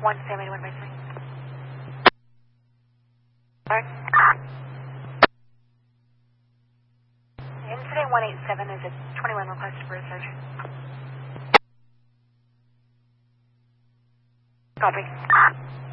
171 by 3. Alright. Incident 187 is a 21 request for a search. Copy.